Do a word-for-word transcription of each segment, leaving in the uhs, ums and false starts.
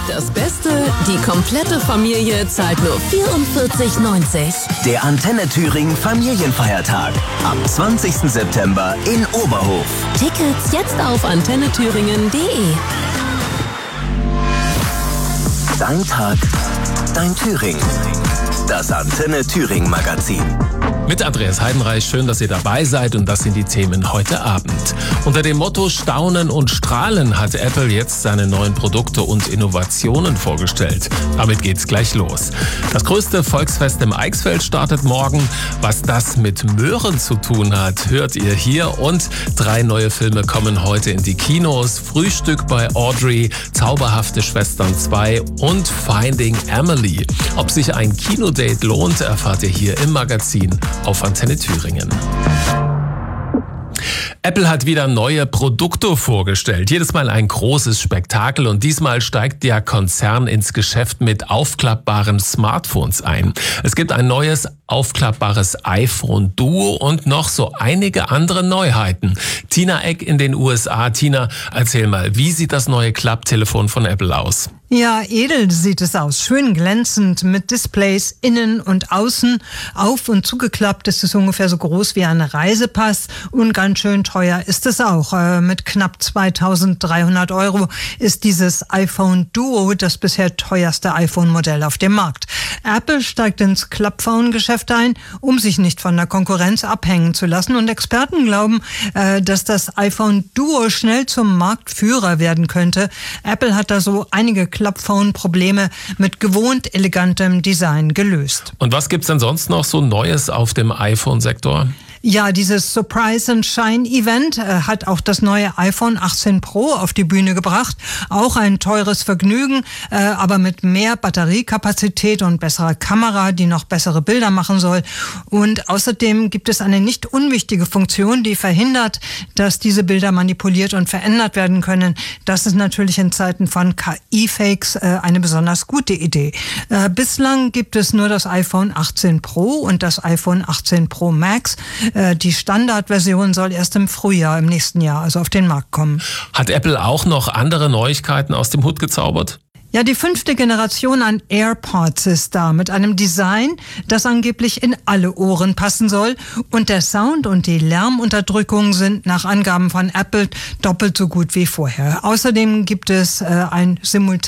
Das Beste, die komplette Familie zahlt nur vierundvierzig neunzig. Der Antenne Thüringen Familienfeiertag am zwanzigsten September in Oberhof. Tickets jetzt auf antenne thüringen punkt de. Dein Tag, dein Thüringen. Das Antenne Thüringen Magazin. Mit Andreas Heidenreich, schön, dass ihr dabei seid, und das sind die Themen heute Abend. Unter dem Motto Staunen und Strahlen hat Apple jetzt seine neuen Produkte und Innovationen vorgestellt. Damit geht's gleich los. Das größte Volksfest im Eichsfeld startet morgen. Was das mit Möhren zu tun hat, hört ihr hier. Und drei neue Filme kommen heute in die Kinos. Frühstück bei Audrey, Zauberhafte Schwestern zwei und Finding Emily. Ob sich ein Kinodate lohnt, erfahrt ihr hier im Magazin auf Antenne Thüringen. Apple hat wieder neue Produkte vorgestellt. Jedes Mal ein großes Spektakel, und diesmal steigt der Konzern ins Geschäft mit aufklappbaren Smartphones ein. Es gibt ein neues aufklappbares iPhone Duo und noch so einige andere Neuheiten. Tina Eck in den U S A. Tina, erzähl mal, wie sieht das neue Klapptelefon von Apple aus? Ja, edel sieht es aus. Schön glänzend mit Displays innen und außen. Auf- und zugeklappt ist es ungefähr so groß wie ein Reisepass, und ganz schön teuer ist es auch. Äh, mit knapp zweitausenddreihundert Euro ist dieses iPhone Duo das bisher teuerste iPhone-Modell auf dem Markt. Apple steigt ins Klappphone-Geschäft ein, um sich nicht von der Konkurrenz abhängen zu lassen, und Experten glauben, äh, dass das iPhone Duo schnell zum Marktführer werden könnte. Apple hat da so einige Klappphone-Probleme mit gewohnt elegantem Design gelöst. Und was gibt's denn sonst noch so Neues auf dem iPhone-Sektor? Ja, dieses Surprise and Shine Event äh, hat auch das neue iPhone achtzehn Pro auf die Bühne gebracht. Auch ein teures Vergnügen, äh, aber mit mehr Batteriekapazität und besserer Kamera, die noch bessere Bilder machen soll. Und außerdem gibt es eine nicht unwichtige Funktion, die verhindert, dass diese Bilder manipuliert und verändert werden können. Das ist natürlich in Zeiten von K I-Fakes äh, eine besonders gute Idee. Äh, bislang gibt es nur das iPhone achtzehn Pro und das iPhone achtzehn Pro Max. Die Standardversion soll erst im Frühjahr im nächsten Jahr also auf den Markt kommen. Hat Apple auch noch andere Neuigkeiten aus dem Hut gezaubert? Ja, die fünfte Generation an AirPods ist da, mit einem Design, das angeblich in alle Ohren passen soll. Und der Sound und die Lärmunterdrückung sind nach Angaben von Apple doppelt so gut wie vorher. Außerdem gibt es äh, ein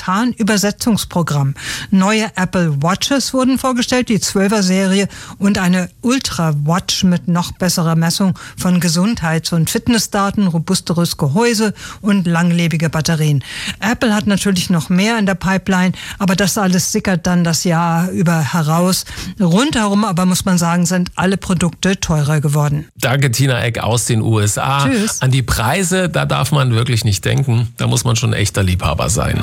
Simultan-Übersetzungsprogramm. Neue Apple Watches wurden vorgestellt, die zwölfer-Serie, und eine Ultra-Watch mit noch besserer Messung von Gesundheits- und Fitnessdaten, robusteres Gehäuse und langlebige Batterien. Apple hat natürlich noch mehr in der Pipeline, aber das alles sickert dann das Jahr über heraus. Rundherum aber, muss man sagen, sind alle Produkte teurer geworden. Danke, Tina Eck aus den U S A. Tschüss. An die Preise, da darf man wirklich nicht denken. Da muss man schon ein echter Liebhaber sein.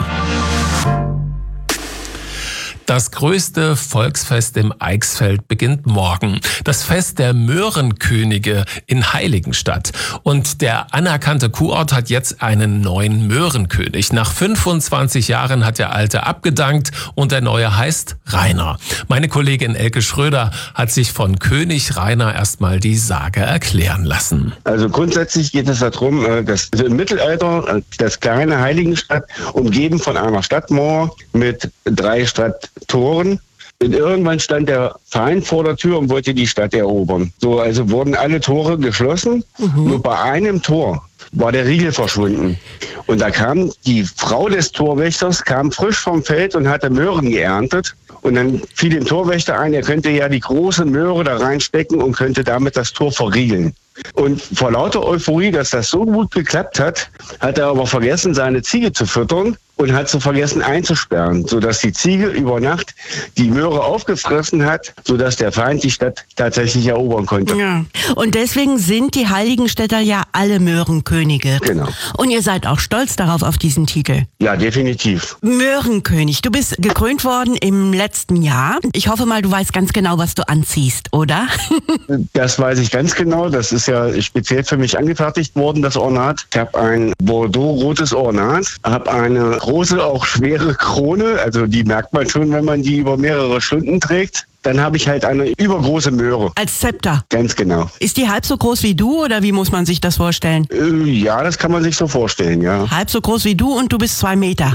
Das größte Volksfest im Eichsfeld beginnt morgen. Das Fest der Möhrenkönige in Heiligenstadt. Und der anerkannte Kurort hat jetzt einen neuen Möhrenkönig. Nach fünfundzwanzig Jahren hat der alte abgedankt und der neue heißt Rainer. Meine Kollegin Elke Schröder hat sich von König Rainer erstmal die Sage erklären lassen. Also grundsätzlich geht es darum, dass im Mittelalter das kleine Heiligenstadt, umgeben von einer Stadtmauer mit drei Stadttoren. Und irgendwann stand der Feind vor der Tür und wollte die Stadt erobern. So, also wurden alle Tore geschlossen. Mhm. Nur bei einem Tor war der Riegel verschwunden. Und da kam die Frau des Torwächters, kam frisch vom Feld und hatte Möhren geerntet. Und dann fiel dem Torwächter ein, er könnte ja die große Möhre da reinstecken und könnte damit das Tor verriegeln. Und vor lauter Euphorie, dass das so gut geklappt hat, hat er aber vergessen, seine Ziege zu füttern und hat sie vergessen einzusperren, sodass die Ziege über Nacht die Möhre aufgefressen hat, sodass der Feind die Stadt tatsächlich erobern konnte. Ja. Und deswegen sind die Heiligenstädter ja alle Möhrenkönige. Genau. Und ihr seid auch stolz darauf, auf diesen Titel. Ja, definitiv. Möhrenkönig, du bist gekrönt worden im letzten Jahr. Ich hoffe mal, du weißt ganz genau, was du anziehst, oder? Das weiß ich ganz genau. Das ist ja speziell für mich angefertigt worden, das Ornat. Ich habe ein Bordeaux-rotes Ornat, habe eine große, auch schwere Krone, also die merkt man schon, wenn man die über mehrere Stunden trägt. Dann habe ich halt eine übergroße Möhre. Als Zepter? Ganz genau. Ist die halb so groß wie du oder wie muss man sich das vorstellen? Äh, ja, das kann man sich so vorstellen, ja. Halb so groß wie du und du bist zwei Meter?